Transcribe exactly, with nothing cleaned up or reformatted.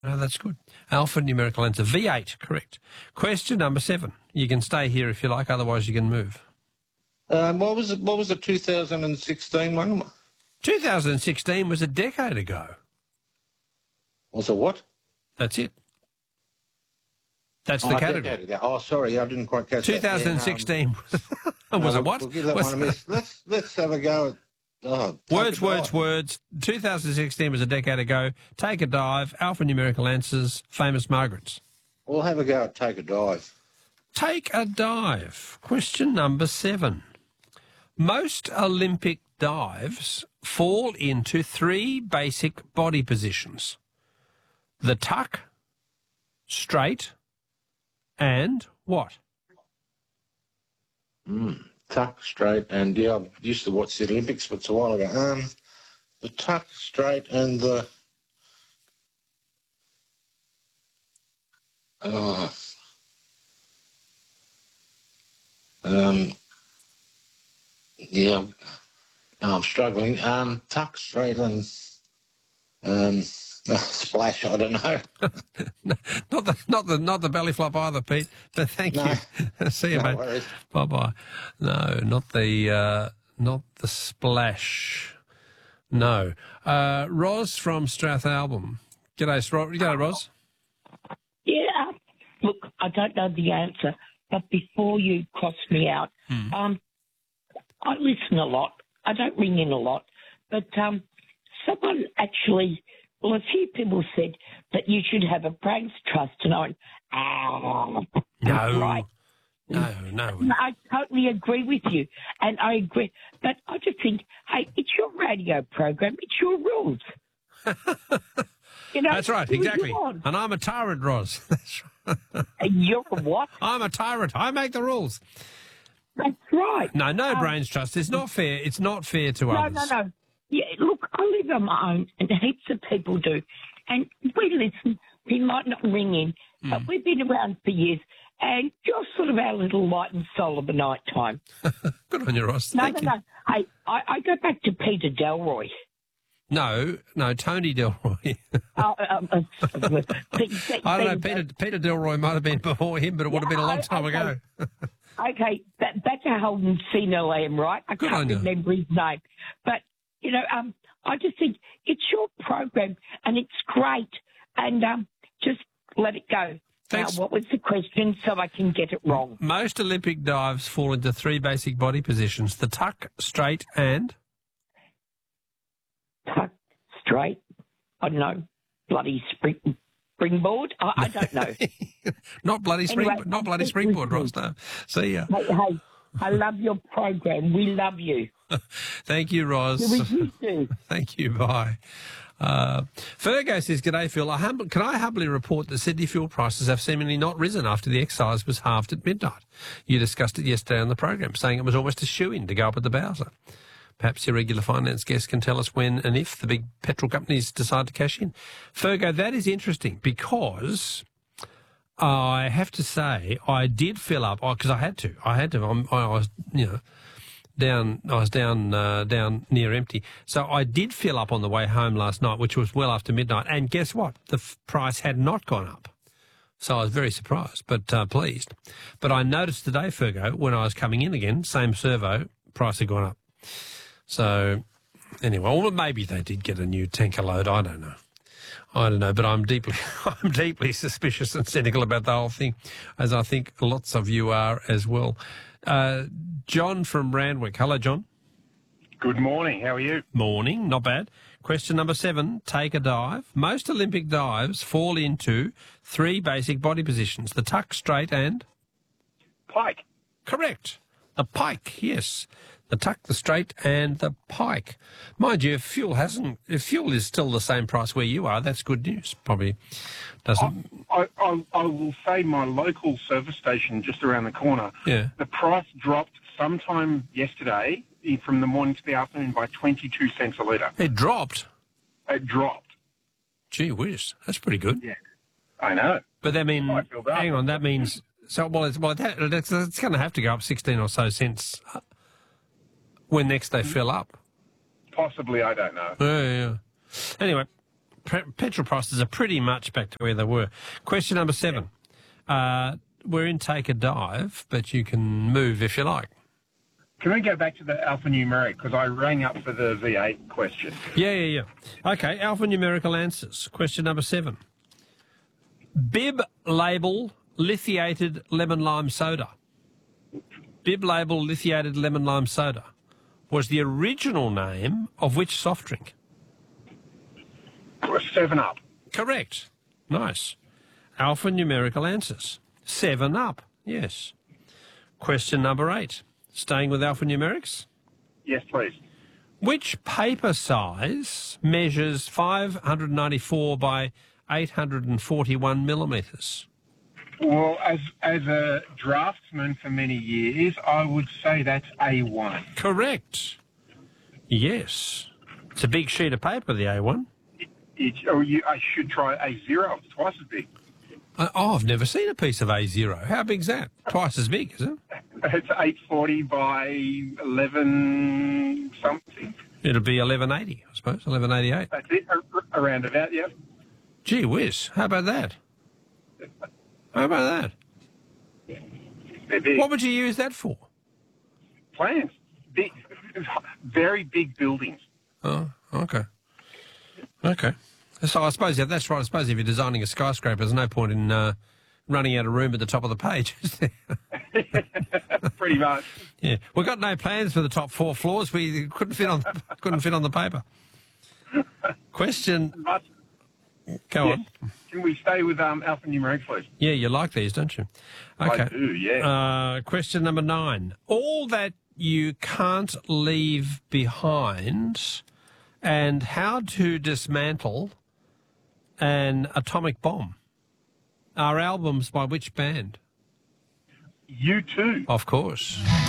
Oh, that's good. Alphanumerical answer. V eight, correct. Question number seven. You can stay here if you like, otherwise you can move. Um, what was it, what was the two thousand sixteen one? two thousand sixteen was a decade ago. Was it what? That's it. That's oh, the a category. decade ago. Oh, sorry, I didn't quite catch that. twenty sixteen. Yeah, um, was no, it what? We'll give that was one a miss. Let's, let's have a go at... Oh, words, words, words. two thousand sixteen was a decade ago. Take a dive. Alphanumerical answers. Famous Margarets. We'll have a go at take a dive. Take a dive. Question number seven. Most Olympic dives fall into three basic body positions. The tuck, straight, and what? Mm, tuck, straight, and yeah, I used to watch the Olympics, but it's a while ago. Um, the tuck, straight, and the... Oh... Um, yeah, no, I'm struggling. Um, tuck, straight, and um, splash. I don't know. no, not the not the not the belly flop either, Pete. But thank no. you. See you, no mate. Worries. Bye bye. No, not the uh, not the splash. No, uh, Ros from Strathalbyn. G'day, Ros. G'day, Ros. Yeah. Look, I don't know the answer. But before you cross me out, hmm. um, I listen a lot. I don't ring in a lot. But um, someone actually, well, a few people said that you should have a brains trust. And I went, ah, no, right. No, no. And I totally agree with you. And I agree. But I just think, hey, it's your radio program. It's your rules. You know, that's right, exactly. And I'm a tyrant, Ros. That's right. You're a what? I'm a tyrant. I make the rules. That's right. No, no um, brains trust. It's not fair. It's not fair to no, others. No, no, no. Yeah, look, I live on my own, and heaps of people do. And we listen. We might not ring in, mm. but we've been around for years. And you're sort of our little light and soul of the night time. Good on you, Ross. No, Thank no, you. no. Hey, I, I go back to Peter Delroy. No, no, Tony Delroy. oh, um, uh, I don't know, Peter, Peter Delroy might have been before him, but it would have been a long time okay. ago. okay, that, that's a Holden Senior Lamb, right? I Good can't on you. remember his name. But, you know, um, I just think it's your program and it's great. And um, just let it go. Thanks. Now, what was the question so I can get it wrong? Most Olympic dives fall into three basic body positions, the tuck, straight, and... Tuck, straight, I don't know, bloody spring, springboard? I, I don't know. not bloody spring, anyway, not bloody springboard, Ross, no. See ya. Hey, hey, I love your program. We love you. Thank you, Roz. We do. Thank you, bye. Uh, Fergo says, g'day, Phil. I hum- can I humbly report that Sydney fuel prices have seemingly not risen after the excise was halved at midnight? You discussed it yesterday on the program, saying it was almost a shoo-in to go up at the Bowser. Perhaps your regular finance guest can tell us when and if the big petrol companies decide to cash in. Fergo, that is interesting because I have to say I did fill up, because I had to. I had to. I'm, I was, you know, down. I was down, uh, down near empty. So I did fill up on the way home last night, which was well after midnight. And guess what? The f- price had not gone up. So I was very surprised, but uh, pleased. But I noticed today, Fergo, when I was coming in again, same servo, price had gone up. So, anyway, well, maybe they did get a new tanker load. I don't know. I don't know, but I'm deeply, I'm deeply suspicious and cynical about the whole thing, as I think lots of you are as well. Uh, John from Randwick. Hello, John. Good morning. How are you? Morning. Not bad. Question number seven. Take a dive. Most Olympic dives fall into three basic body positions: the tuck, straight, and pike. Correct. The pike. Yes. The tuck, the straight, and the pike. Mind you, if fuel hasn't, if fuel is still the same price where you are, that's good news. Probably doesn't. I, I, I will say my local service station just around the corner. Yeah. The price dropped sometime yesterday from the morning to the afternoon by twenty-two cents a litre. It dropped. It dropped. Gee whiz, that's pretty good. Yeah, I know. But that means, I feel bad. hang on, that means so. Well, it's well, that, it's, it's going to have to go up sixteen or so cents. When next they fill up? Possibly, I don't know. Yeah, yeah. Anyway, Pre- petrol prices are pretty much back to where they were. Question number seven. Uh, we're in Take a Dive, but you can move if you like. Can we go back to the alphanumeric? Because I rang up for the V eight question. Yeah, yeah, yeah. Okay, alphanumerical answers. Question number seven. Bib label lithiated lemon lime soda. Bib label lithiated lemon lime soda was the original name of which soft drink? Seven Up. Correct. Nice. Alphanumerical answers. Seven Up. Yes. Question number eight. Staying with alphanumerics. Yes, please. Which paper size measures five hundred ninety-four by eight hundred forty-one millimetres? Well, as as a draftsman for many years, I would say that's A one. Correct. Yes. It's a big sheet of paper, the A one. It, it, or you, I should try A zero. It's twice as big. Uh, oh, I've never seen a piece of A zero. How big's that? Twice as big, is it? It's eight forty by eleven something. It'll be eleven eighty, I suppose, eleven eighty-eight. That's it, a- around about, yeah. Gee whiz, how about that? How about that? They're big. What would you use that for? Plans. Big, very big buildings. Oh, okay. Okay. So I suppose, yeah, that's right. I suppose if you're designing a skyscraper, there's no point in uh, running out of room at the top of the page, is there? Pretty much. Yeah. We've got no plans for the top four floors. We couldn't fit on couldn't fit on the paper. Question. But, Go yes. on. Can we stay with um, alphanumeric, please? Yeah, you like these, don't you? Okay. I do, yeah. Uh, question number nine. All that you can't leave behind and how to dismantle an atomic bomb are albums by which band? You too. Of course.